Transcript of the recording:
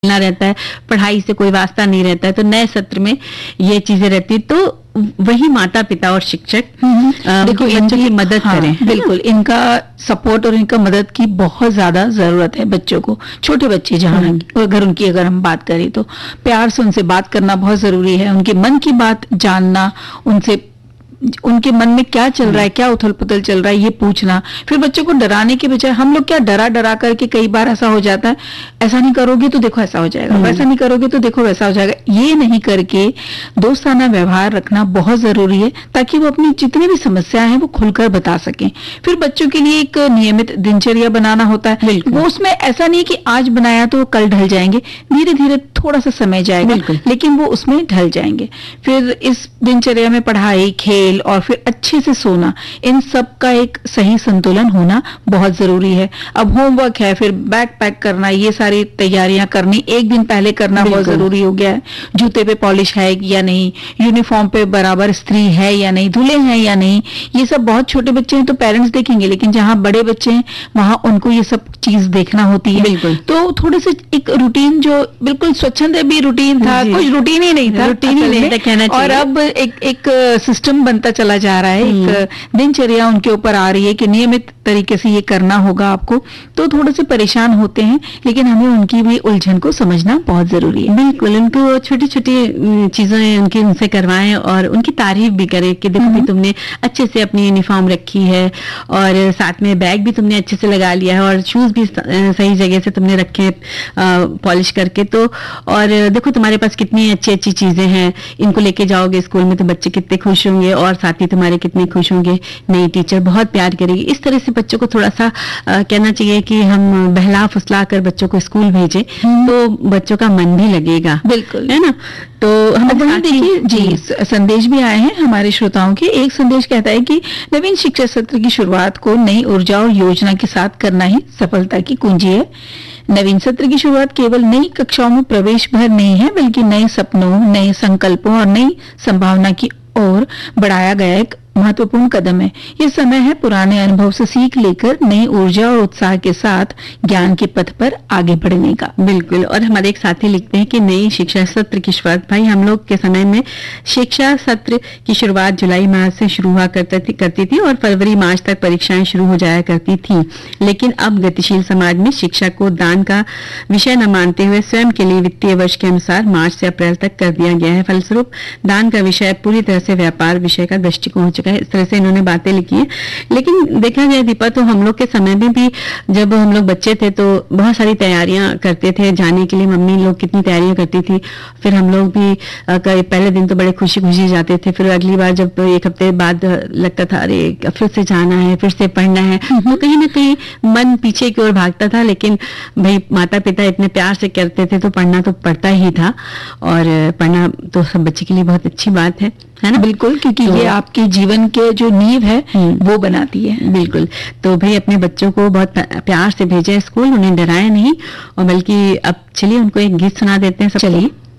खेलना रहता है, पढ़ाई से कोई वास्ता नहीं रहता है, तो नए सत्र में ये चीजें रहती है। तो वही माता पिता और शिक्षक देखो बच्चों की मदद करें। बिल्कुल इनका सपोर्ट और इनका मदद की बहुत ज्यादा जरूरत है बच्चों को। छोटे बच्चे जहाँ अगर हम बात करें तो प्यार से उनसे बात करना बहुत जरूरी है। उनके मन की बात जानना, उनके मन में क्या चल रहा है, क्या उथल पुथल चल रहा है, ये पूछना। फिर बच्चों को डराने के बजाय हम लोग क्या डरा करके कई बार ऐसा हो जाता है, ऐसा नहीं करोगे तो देखो ऐसा हो जाएगा, वैसा नहीं करोगे तो देखो वैसा हो जाएगा। ये नहीं करके दोस्ताना व्यवहार रखना बहुत जरूरी है, ताकि वो अपनी जितनी भी समस्याएं हैं वो खुलकर बता सकें। फिर बच्चों के लिए एक नियमित दिनचर्या बनाना होता है। वो उसमें ऐसा नहीं कि आज बनाया तो कल ढल जाएंगे, धीरे धीरे थोड़ा सा समय जाएगा, लेकिन वो उसमें ढल जाएंगे। फिर इस दिनचर्या में पढ़ाई, खेल और फिर अच्छे से सोना, इन सब का एक सही संतुलन होना बहुत जरूरी है। अब होमवर्क है, फिर बैग पैक करना, ये सारी तैयारियां करनी एक दिन पहले करना बहुत जरूरी हो गया है। जूते पे पॉलिश है या नहीं, यूनिफॉर्म पे बराबर इस्त्री है या नहीं, धुले हैं या नहीं, ये सब बहुत छोटे बच्चे हैं तो पेरेंट्स देखेंगे, लेकिन जहां बड़े बच्चे हैं वहां उनको ये सब चीज देखना होती है। तो थोड़े से एक रूटीन जो बिल्कुल स्वच्छंद भी रूटीन था, कुछ रूटीन ही नहीं था, कहना चाहिए। और अब एक सिस्टम बनता चला जा रहा है, एक दिनचर्या उनके ऊपर आ रही है कि नियमित तरीके से ये करना होगा आपको। तो थोड़े से परेशान होते हैं, लेकिन हमें उनकी भी उलझन को समझना बहुत जरूरी है। बिल्कुल, उनको छोटी छोटी चीजें उनसे करवाएं और उनकी तारीफ भी करें कि देखो भी तुमने अच्छे से अपनी यूनिफॉर्म रखी है और साथ में बैग भी तुमने अच्छे से लगा लिया है और शूज भी सही जगह से तुमने रखे पॉलिश करके। तो और देखो तुम्हारे पास कितनी अच्छी अच्छी चीजें हैं, इनको लेके जाओगे स्कूल में तो बच्चे कितने खुश होंगे और साथी तुम्हारे कितने खुश होंगे, नई टीचर बहुत प्यार करेगी। इस तरह से बच्चों को थोड़ा सा कहना चाहिए कि हम बहला फुसला कर बच्चों को स्कूल भेजें तो बच्चों का मन भी लगेगा। बिल्कुल, है ना। तो हम देखिए जी, संदेश भी आए हैं हमारे श्रोताओं के। एक संदेश कहता है कि नवीन शिक्षा सत्र की शुरुआत को नई ऊर्जा और योजना के साथ करना ही सफलता की कुंजी है। नवीन सत्र की शुरुआत केवल नई कक्षाओं में प्रवेश भर नहीं है, बल्कि नए सपनों, नए संकल्पों और नई संभावना की ओर बढ़ाया गया एक महत्वपूर्ण कदम है। ये समय है पुराने अनुभव से सीख लेकर नई ऊर्जा और उत्साह के साथ ज्ञान के पथ पर आगे बढ़ने का। बिल्कुल। और हमारे एक साथी लिखते हैं कि नई शिक्षा सत्र की शुरुआत, भाई हम लोग के समय में शिक्षा सत्र की शुरुआत जुलाई माह से शुरू हुआ करती थी और फरवरी मार्च तक परीक्षाएं शुरू हो जाया करती थी। लेकिन अब गतिशील समाज में शिक्षा को दान का विषय न मानते हुए स्वयं के लिए वित्तीय वर्ष के अनुसार मार्च से अप्रैल तक कर दिया गया है। फलस्वरूप दान का विषय पूरी तरह से व्यापार विषय का दृष्टिकोण हो चुका है। इस तरह से इन्होंने बातें लिखी है। लेकिन देखा जाए दीपा, तो हम लोग के समय में भी जब हम लोग बच्चे थे तो बहुत सारी तैयारियां करते थे जाने के लिए। मम्मी लोग कितनी तैयारियां करती थी, फिर हम लोग भी पहले दिन तो बड़े खुशी खुशी जाते थे, फिर अगली बार जब एक हफ्ते बाद लगता था अरे फिर से जाना है, फिर से पढ़ना है, तो कहीं ना कहीं मन पीछे की ओर भागता था। लेकिन भाई माता पिता इतने प्यार से करते थे तो पढ़ना तो पड़ता ही था, और पढ़ना तो सब बच्चे के लिए बहुत अच्छी बात है ना। बिल्कुल, क्योंकि ये आपके जीवन के जो नींव है वो बनाती है। बिल्कुल। तो भाई अपने बच्चों को बहुत प्यार से भेजें स्कूल, उन्हें डराएं नहीं, और बल्कि अब चलिए उनको एक गीत सुना देते हैं। चलिए।